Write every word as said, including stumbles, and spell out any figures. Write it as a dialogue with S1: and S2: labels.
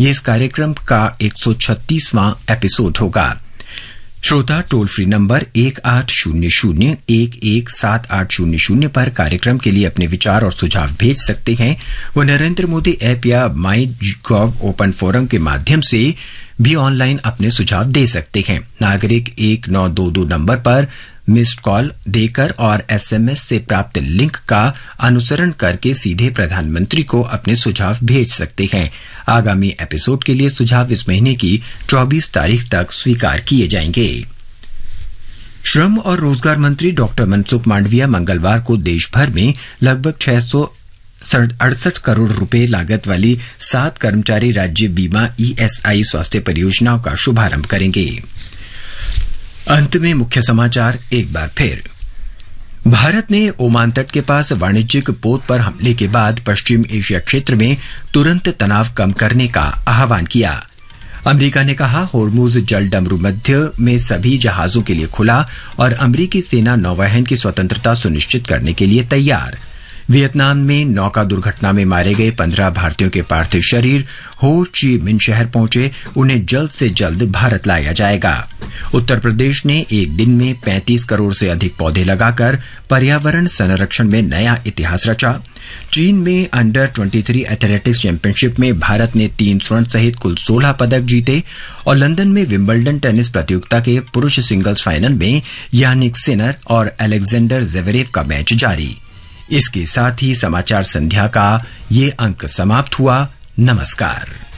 S1: ये इस कार्यक्रम का एक सौ छत्तीसवां एपिसोड होगा। श्रोता टोल फ्री नंबर एक आठ शून्य शून्य एक एक सात आठ शून्य शून्य पर कार्यक्रम के लिए अपने विचार और सुझाव भेज सकते हैं। वो नरेंद्र मोदी ऐप या माई गॉव ओपन फोरम के माध्यम से भी ऑनलाइन अपने सुझाव दे सकते हैं। नागरिक एक नौ दो दो नंबर पर मिस्ड कॉल देकर और एसएमएस से प्राप्त लिंक का अनुसरण करके सीधे प्रधानमंत्री को अपने सुझाव भेज सकते हैं। आगामी एपिसोड के लिए सुझाव इस महीने की चौबीस तारीख तक स्वीकार किए जाएंगे। श्रम और रोजगार मंत्री डॉक्टर मनसुख मांडविया मंगलवार को देश भर में लगभग छह सौ अड़सठ करोड़ रुपए लागत वाली सात कर्मचारी राज्य बीमा ईएसआई स्वास्थ्य परियोजनाओं का शुभारंभ करेंगे। अंत में मुख्य समाचार एक बार फिर। भारत ने ओमान तट के पास वाणिज्यिक पोत पर हमले के बाद पश्चिम एशिया क्षेत्र में तुरंत तनाव कम करने का आह्वान किया। अमेरिका ने कहा होर्मुज जल डमरू मध्य में सभी जहाजों के लिए खुला और अमेरिकी सेना नौवहन की स्वतंत्रता सुनिश्चित करने के लिए तैयार। वियतनाम में नौका दुर्घटना में मारे गए पंद्रह भारतीयों के पार्थिव शरीर हो ची मिन शहर पहुंचे, उन्हें जल्द से जल्द भारत लाया जाएगा। उत्तर प्रदेश ने एक दिन में पैंतीस करोड़ से अधिक पौधे लगाकर पर्यावरण संरक्षण में नया इतिहास रचा। चीन में अंडर तेईस एथलेटिक्स चैंपियनशिप में भारत ने तीन स्वर्ण सहित कुल सोलह पदक जीते और लंदन में विंबलडन टेनिस प्रतियोगिता के पुरुष सिंगल्स फाइनल में यानिक सिनर और अलेक्जेंडर ज़वेरेव का मैच जारी। इसके साथ ही समाचार संध्या का ये अंक समाप्त हुआ। नमस्कार।